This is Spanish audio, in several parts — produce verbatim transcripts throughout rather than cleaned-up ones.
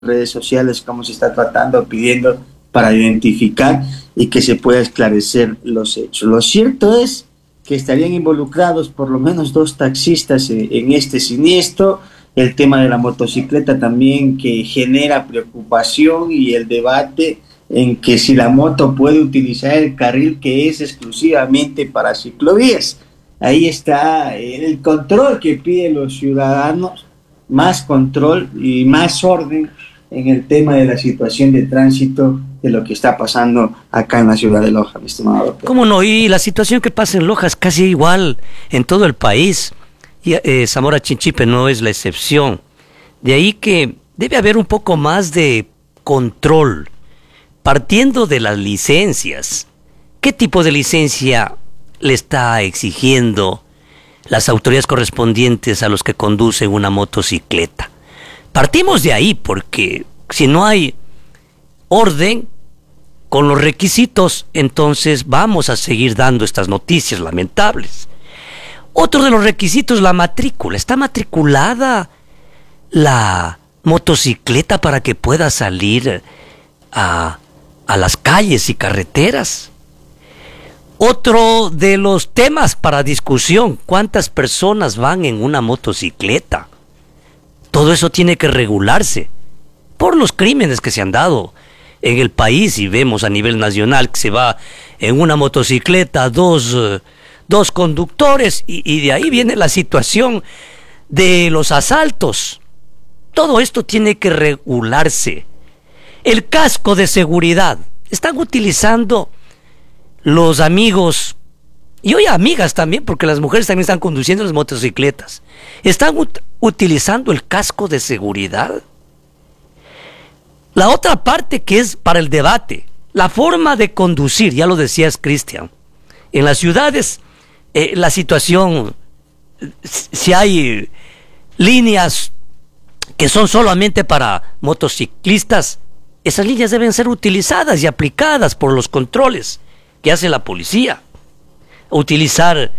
redes sociales cómo se está tratando, pidiendo para identificar y que se pueda esclarecer los hechos. Lo cierto es que estarían involucrados por lo menos dos taxistas en, en este siniestro. El tema de la motocicleta también, que genera preocupación, y el debate en que si la moto puede utilizar el carril que es exclusivamente para ciclovías. Ahí está el control que piden los ciudadanos, más control y más orden en el tema de la situación de tránsito de lo que está pasando acá en la ciudad de Loja, mi estimado doctor. ¿Cómo no? Y la situación que pasa en Loja es casi igual en todo el país. Y eh, Zamora Chinchipe no es la excepción. De ahí que debe haber un poco más de control, partiendo de las licencias. ¿Qué tipo de licencia le está exigiendo las autoridades correspondientes a los que conducen una motocicleta? Partimos de ahí, porque si no hay orden con los requisitos, entonces vamos a seguir dando estas noticias lamentables. Otro de los requisitos, la matrícula. ¿Está matriculada la motocicleta para que pueda salir a, a las calles y carreteras? Otro de los temas para discusión, ¿cuántas personas van en una motocicleta? Todo eso tiene que regularse por los crímenes que se han dado en el país, y vemos a nivel nacional que se va en una motocicleta dos... Uh, dos conductores, y, y de ahí viene la situación de los asaltos. Todo esto tiene que regularse. El casco de seguridad. Están utilizando los amigos, y hoy amigas también, porque las mujeres también están conduciendo las motocicletas. Están ut- utilizando el casco de seguridad. La otra parte que es para el debate, la forma de conducir, ya lo decías, Cristian. En las ciudades, Eh, la situación, si hay líneas que son solamente para motociclistas, esas líneas deben ser utilizadas y aplicadas por los controles que hace la policía. Utilizar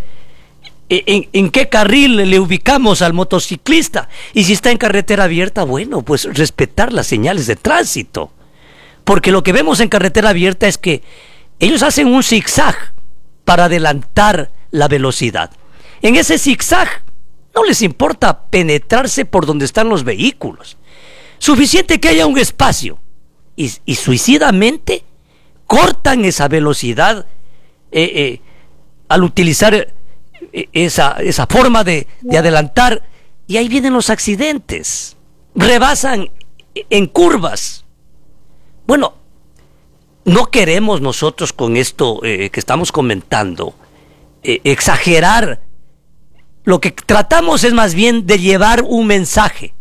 en, en qué carril le ubicamos al motociclista, y si está en carretera abierta, bueno, pues respetar las señales de tránsito, porque lo que vemos en carretera abierta es que ellos hacen un zigzag para adelantar la velocidad. En ese zigzag no les importa penetrarse por donde están los vehículos. Suficiente que haya un espacio, y, y suicidamente cortan esa velocidad eh, eh, al utilizar eh, esa, esa forma de, de adelantar, y ahí vienen los accidentes. Rebasan en curvas. Bueno, no queremos nosotros con esto eh, que estamos comentando Eh, exagerar. Lo que tratamos es más bien de llevar un mensaje.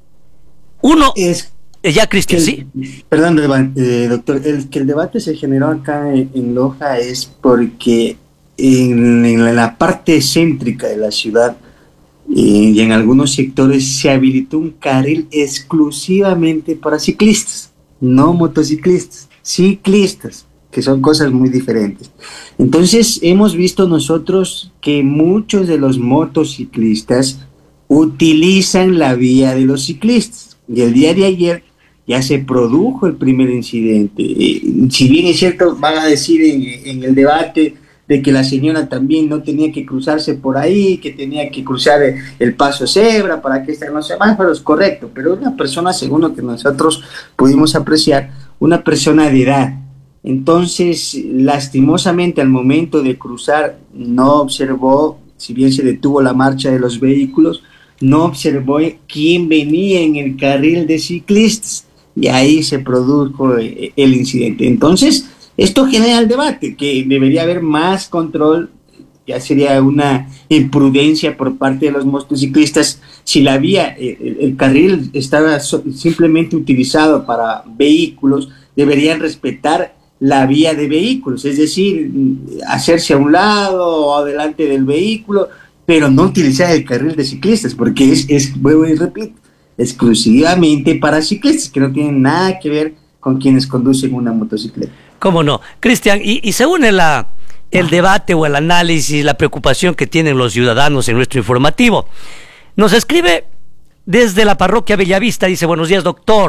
Uno es eh, ya, Cristian, sí. Perdón, eh, doctor, el que el debate se generó acá en, en Loja es porque en, en la parte céntrica de la ciudad eh, y en algunos sectores se habilitó un carril exclusivamente para ciclistas, no motociclistas, ciclistas, que son cosas muy diferentes. Entonces hemos visto nosotros que muchos de los motociclistas utilizan la vía de los ciclistas, y el día de ayer ya se produjo el primer incidente. Eh, si bien es cierto, van a decir en, en el debate de que la señora también no tenía que cruzarse por ahí, que tenía que cruzar el, el paso cebra para que estén los semáforos, correcto, pero una persona, según lo que nosotros pudimos apreciar, una persona de edad. Entonces, lastimosamente, al momento de cruzar, no observó, si bien se detuvo la marcha de los vehículos, no observó quién venía en el carril de ciclistas, y ahí se produjo el incidente. Entonces, esto genera el debate, que debería haber más control. Ya sería una imprudencia por parte de los motociclistas si la vía, el, el carril estaba so, simplemente utilizado para vehículos, deberían respetar la vía de vehículos, es decir, hacerse a un lado o adelante del vehículo, pero no utilizar el carril de ciclistas, porque es, es vuelvo y repito, exclusivamente para ciclistas, que no tienen nada que ver con quienes conducen una motocicleta. ¿Cómo no? Cristian, y, y se une la, el debate o el análisis, la preocupación que tienen los ciudadanos en nuestro informativo. Nos escribe desde la parroquia Bellavista, dice: buenos días, doctor.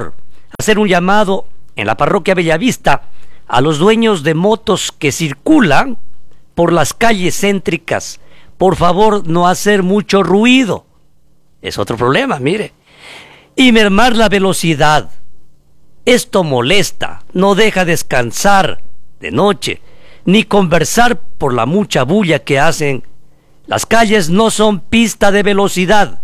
hacer un llamado en la parroquia Bellavista a los dueños de motos que circulan por las calles céntricas. Por favor, no hacer mucho ruido. Es otro problema, mire. Y mermar la velocidad. Esto molesta, no deja descansar de noche, ni conversar por la mucha bulla que hacen. Las calles no son pista de velocidad.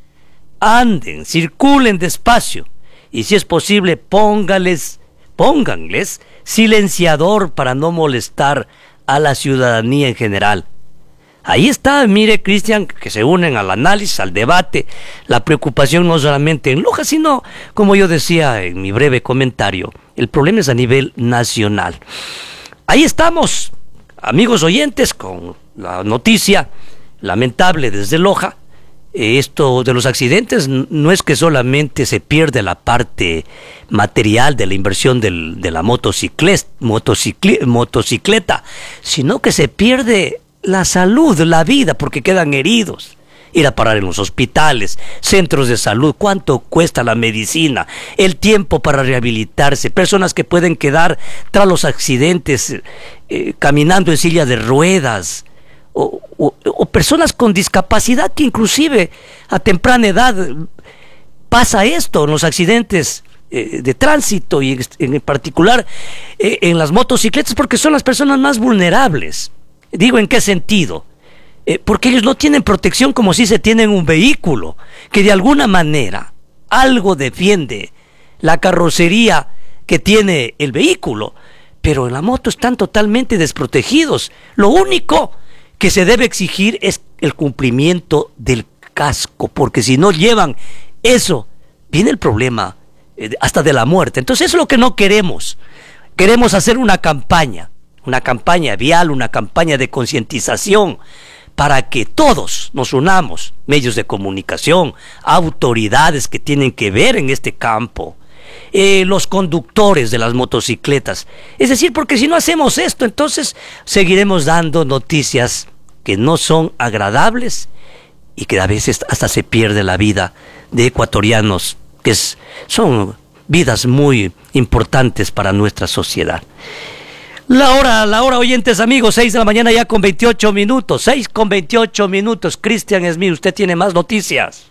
Anden, circulen despacio. Y si es posible, póngales, pónganles silenciador para no molestar a la ciudadanía en general. Ahí está, mire, Cristian, que se unen al análisis, al debate, la preocupación no solamente en Loja, sino, como yo decía en mi breve comentario, el problema es a nivel nacional. Ahí estamos, amigos oyentes, con la noticia lamentable desde Loja. Esto de los accidentes no es que solamente se pierde la parte material de la inversión del, de la motocicleta, motocicle, motocicleta, sino que se pierde la salud, la vida, porque quedan heridos. Ir a parar en los hospitales, centros de salud, cuánto cuesta la medicina, el tiempo para rehabilitarse, personas que pueden quedar tras los accidentes eh, caminando en silla de ruedas, o, o, o personas con discapacidad que inclusive a temprana edad pasa esto en los accidentes eh, de tránsito y en particular eh, en las motocicletas, porque son las personas más vulnerables. Digo, ¿en qué sentido? Eh, porque ellos no tienen protección como si se tienen un vehículo, que de alguna manera algo defiende la carrocería que tiene el vehículo, pero en la moto están totalmente desprotegidos. Lo único que se debe exigir es el cumplimiento del casco, porque si no llevan eso, viene el problema eh, hasta de la muerte. Entonces eso es lo que no queremos. Queremos hacer una campaña, una campaña vial, una campaña de concientización, para que todos nos unamos, medios de comunicación, autoridades que tienen que ver en este campo, eh, los conductores de las motocicletas. Es decir, porque si no hacemos esto, entonces seguiremos dando noticias que no son agradables y que a veces hasta se pierde la vida de ecuatorianos, que es, son vidas muy importantes para nuestra sociedad. La hora, la hora, oyentes amigos, seis de la mañana ya con veintiocho minutos, seis con veintiocho minutos. Cristian Esmir, usted tiene más noticias.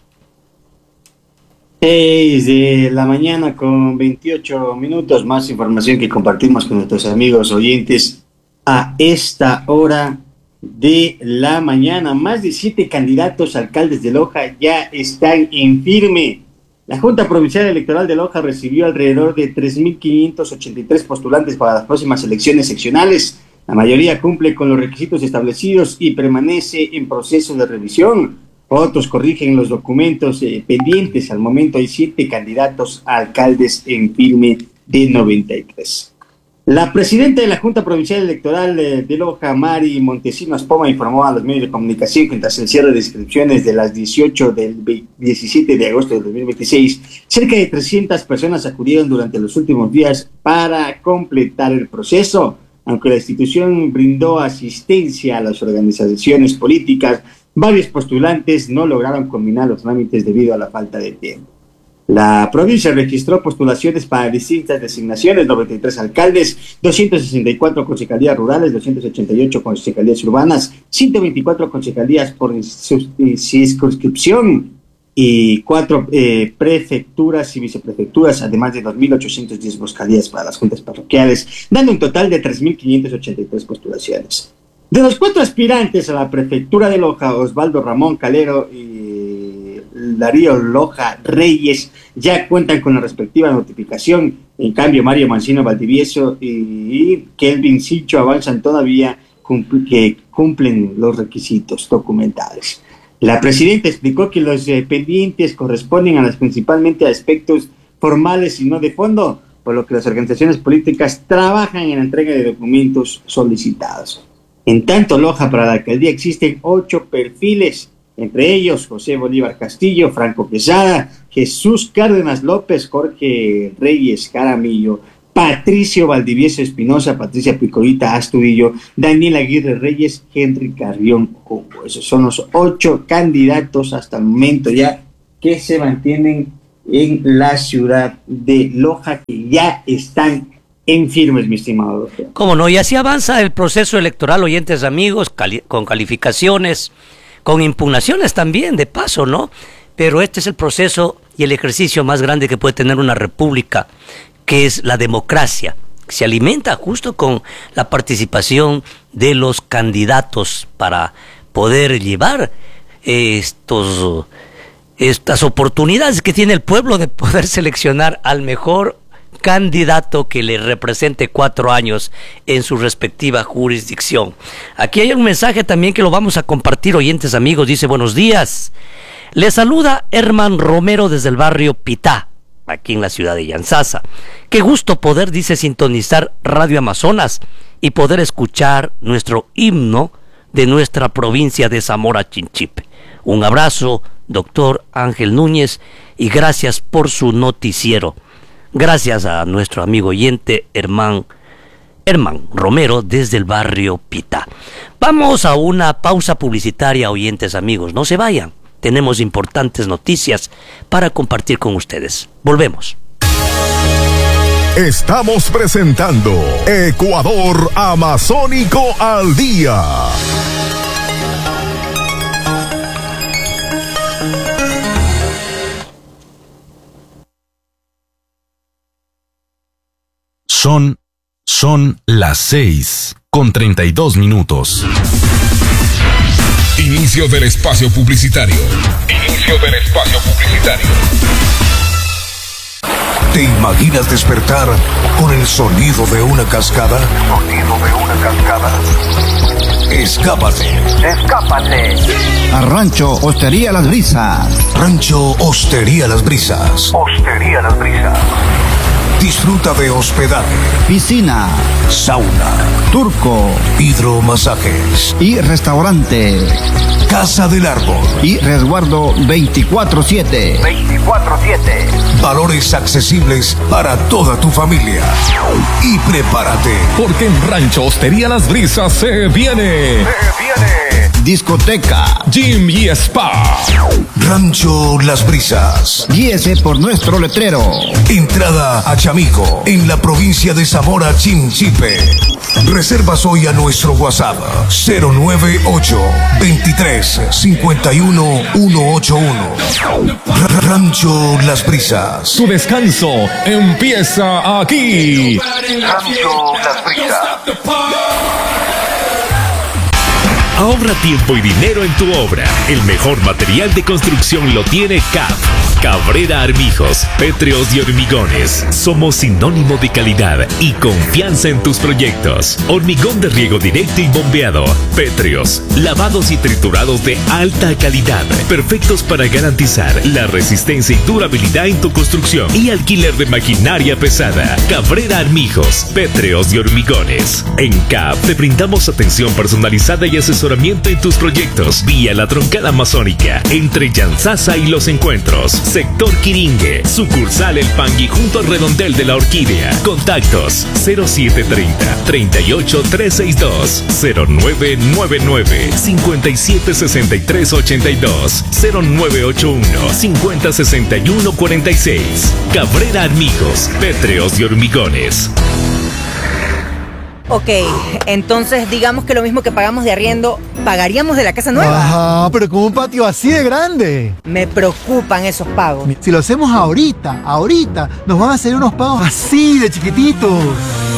seis de la mañana con veintiocho minutos, más información que compartimos con nuestros amigos oyentes a esta hora de la mañana. Más de siete candidatos a alcaldes de Loja ya están en firme. La Junta Provincial Electoral de Loja recibió alrededor de tres mil quinientos ochenta y tres postulantes para las próximas elecciones seccionales. La mayoría cumple con los requisitos establecidos y permanece en proceso de revisión. Otros corrigen los documentos eh, pendientes. Al momento hay siete candidatos a alcaldes en firme de noventa y tres. La presidenta de la Junta Provincial Electoral de, de Loja, Mari Montesinos Poma, informó a los medios de comunicación que tras el cierre de inscripciones de las dieciocho del diecisiete de agosto de dos mil veintiséis, cerca de trescientas personas acudieron durante los últimos días para completar el proceso. Aunque la institución brindó asistencia a las organizaciones políticas, varios postulantes no lograron combinar los trámites debido a la falta de tiempo. La provincia registró postulaciones para distintas designaciones, noventa y tres alcaldes, doscientas sesenta y cuatro concejalías rurales, doscientas ochenta y ocho concejalías urbanas, ciento veinticuatro concejalías por circunscripción y cuatro eh, prefecturas y viceprefecturas, además de dos mil ochocientas diez vocalías para las juntas parroquiales, dando un total de tres mil quinientas ochenta y tres postulaciones. De los cuatro aspirantes a la prefectura de Loja, Osvaldo Ramón Calero y Darío Loja Reyes ya cuentan con la respectiva notificación. En cambio, Mario Mancino Valdivieso y Kelvin Sicho avanzan todavía cumpl- que cumplen los requisitos documentales. La presidenta explicó que los eh, pendientes corresponden a las principalmente a aspectos formales y no de fondo, por lo que las organizaciones políticas trabajan en la entrega de documentos solicitados. En tanto, Loja, para la alcaldía existen ocho perfiles, entre ellos José Bolívar Castillo, Franco Quesada, Jesús Cárdenas López, Jorge Reyes Jaramillo, Patricio Valdivieso Espinosa, Patricia Picorita Astudillo, Daniel Aguirre Reyes, Henry Carrión Junco. Esos son los ocho candidatos hasta el momento ya que se mantienen en la ciudad de Loja que ya están en firmes, mi estimado doctor. Cómo no, y así avanza el proceso electoral, oyentes amigos, cali con calificaciones, con impugnaciones también, de paso, ¿no? Pero este es el proceso y el ejercicio más grande que puede tener una república, que es la democracia. Se alimenta justo con la participación de los candidatos para poder llevar estos, estas oportunidades que tiene el pueblo de poder seleccionar al mejor candidato que le represente cuatro años en su respectiva jurisdicción. Aquí hay un mensaje también que lo vamos a compartir, oyentes amigos. Dice: buenos días, le saluda Herman Romero desde el barrio Pitá, aquí en la ciudad de Yantzaza. Qué gusto poder, dice, sintonizar Radio Amazonas y poder escuchar nuestro himno de nuestra provincia de Zamora Chinchipe. Un abrazo, doctor Ángel Núñez, y gracias por su noticiero. Gracias a nuestro amigo oyente Herman, Herman Romero desde el barrio Pitá. Vamos a una pausa publicitaria, oyentes amigos. No se vayan. Tenemos importantes noticias para compartir con ustedes. Volvemos. Estamos presentando Ecuador Amazónico al Día. Son, son las seis con treinta y dos minutos. Inicio del espacio publicitario. Inicio del espacio publicitario. ¿Te imaginas despertar con el sonido de una cascada? Sonido de una cascada. Escápate. Escápate. A Rancho Hostería Las Brisas. Rancho Hostería Las Brisas. Hostería Las Brisas. Disfruta de hospedaje, piscina, sauna, turco, hidromasajes y restaurante. Casa del Árbol y resguardo veinticuatro siete. veinticuatro siete. Valores accesibles para toda tu familia. Y prepárate, porque en Rancho Hostería Las Brisas se viene. Se viene. Discoteca, gym y spa. Rancho Las Brisas. Guíese por nuestro letrero. Entrada a Chamico, en la provincia de Zamora Chinchipe. Reservas hoy a nuestro WhatsApp cero nueve ocho, veintitrés, cincuenta y uno, ciento ochenta y uno. Rancho Las Brisas. Tu descanso empieza aquí. Rancho Las Brisas. Ahorra tiempo y dinero en tu obra. El mejor material de construcción lo tiene C A P. Cabrera Armijos, Pétreos y Hormigones. Somos sinónimo de calidad y confianza en tus proyectos. Hormigón de riego directo y bombeado. Pétreos, lavados y triturados de alta calidad. Perfectos para garantizar la resistencia y durabilidad en tu construcción. Y alquiler de maquinaria pesada. Cabrera Armijos, Pétreos y Hormigones. En C A P te brindamos atención personalizada y asesoramiento en tus proyectos. Vía la Troncada Amazónica, entre Yantzaza y Los Encuentros. Sector Quiringue, sucursal El Pangui junto al redondel de la Orquídea. Contactos cero siete treinta, treinta y ocho, trescientos sesenta y dos, cero nueve nueve nueve, cincuenta y siete sesenta y tres ochenta y dos, cero nueve ocho uno, cincuenta sesenta y uno cuarenta y seis. Cabrera Armijos, Pétreos y Hormigones. Ok, entonces digamos que lo mismo que pagamos de arriendo, pagaríamos de la casa nueva. Ajá, pero con un patio así de grande. Me preocupan esos pagos. Si lo hacemos ahorita, ahorita, nos van a hacer unos pagos así de chiquititos.